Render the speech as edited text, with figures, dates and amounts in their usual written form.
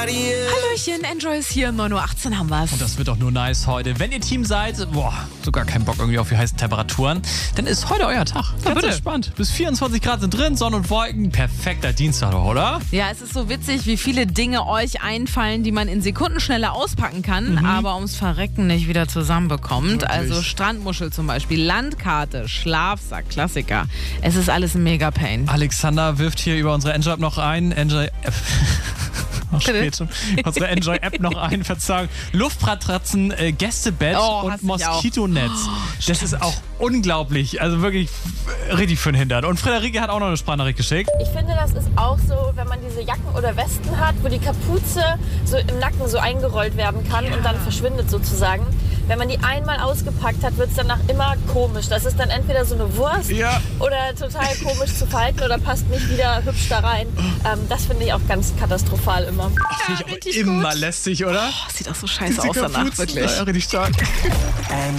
Hallöchen, Enjoy ist hier, 9:18 Uhr haben wir's. Und das wird doch nur nice heute. Wenn ihr Team seid, sogar keinen Bock irgendwie auf die heißen Temperaturen, dann ist heute euer Tag. Ganz bitte. entspannt. Bis 24 Grad sind drin, Sonne und Wolken. Perfekter Dienstag doch, oder? Ja, es ist so witzig, wie viele Dinge euch einfallen, die man in Sekundenschnelle auspacken kann, aber ums Verrecken nicht wieder zusammenbekommt. Wirklich? Also Strandmuschel zum Beispiel, Landkarte, Schlafsack, Klassiker. Es ist alles ein Mega-Pain. Alexander wirft hier über unsere Enjoy-App noch ein. Unsere Enjoy-App noch ein, Verzeihung. Luftmatratzen, Gästebett und Moskitonetz. Das ist auch unglaublich. Also wirklich richtig für den Hintern. Und Friederike hat auch noch eine Sprachnachricht geschickt. Ich finde, das ist auch so, wenn man diese Jacken oder Westen hat, wo die Kapuze so im Nacken so eingerollt werden kann und dann verschwindet sozusagen. Wenn man die einmal ausgepackt hat, wird es danach immer komisch. Das ist dann entweder so eine Wurst oder total komisch zu falten oder passt nicht wieder hübsch da rein. Das finde ich auch ganz katastrophal immer. Finde ich auch immer lästig, oder? Sieht auch so scheiße aus danach, wirklich. Ja, richtig stark.